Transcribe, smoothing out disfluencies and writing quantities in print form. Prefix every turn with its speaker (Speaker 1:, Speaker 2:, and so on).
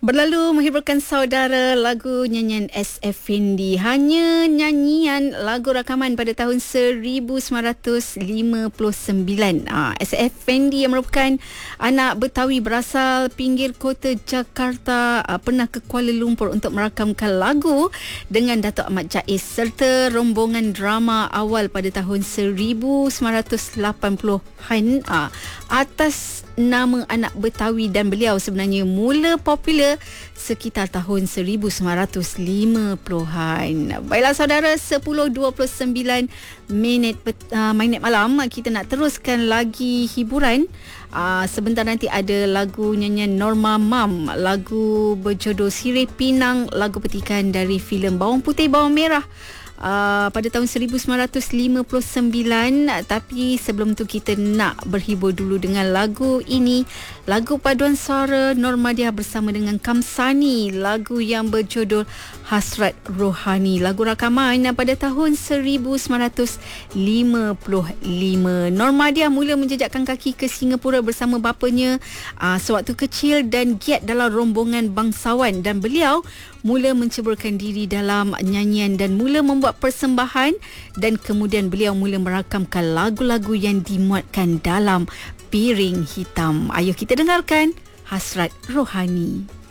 Speaker 1: Berlalu menghiburkan saudara lagu nyanyian S. Effendi. Hanya nyanyian lagu rakaman pada tahun 1959. S. Effendi yang merupakan anak Betawi berasal pinggir kota Jakarta pernah ke Kuala Lumpur untuk merakamkan lagu dengan Datuk Ahmad Jais serta rombongan drama awal pada tahun 1980-an atas nama anak Betawi, dan beliau sebenarnya mula popular sekitar tahun 1950-an. Baiklah saudara, 10.29 minit malam, kita nak teruskan lagi hiburan. Sebentar nanti ada lagu nyanyian Norma Mam, lagu berjodoh Sirih Pinang, lagu petikan dari filem Bawang Putih Bawang Merah pada tahun 1959. Tapi sebelum tu kita nak berhibur dulu dengan lagu ini, lagu paduan suara Normadia bersama dengan Kamsani, lagu yang berjudul Hasrat Rohani, lagu rakaman pada tahun 1955. Normadia mula menjejakkan kaki ke Singapura bersama bapanya sewaktu kecil dan giat dalam rombongan bangsawan, dan beliau mula menceburkan diri dalam nyanyian dan mula membuat persembahan, dan kemudian beliau mula merakamkan lagu-lagu yang dimuatkan dalam piring hitam. Ayo kita dengarkan Hasrat Rohani.